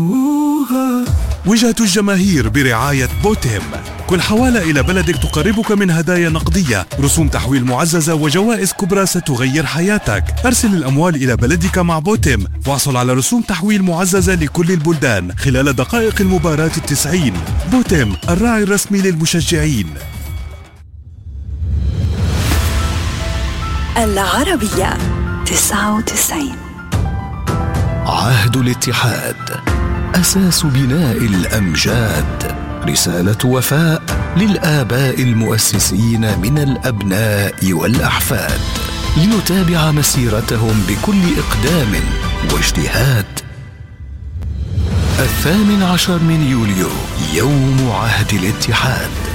وجهة الجماهير برعاية بوتيم. كل حوالة إلى بلدك تقربك من هدايا نقدية، رسوم تحويل معززة وجوائز كبرى ستغير حياتك. أرسل الأموال إلى بلدك مع بوتيم واحصل على رسوم تحويل معززة لكل البلدان خلال دقائق المباراة 90. بوتيم، الراعي الرسمي للمشجعين. العربية 99. عهد الاتحاد أساس بناء الأمجاد، رسالة وفاء للآباء المؤسسين من الأبناء والأحفاد، لنتابع مسيرتهم بكل إقدام واجتهاد. 18 من يوليو، يوم عهد الاتحاد.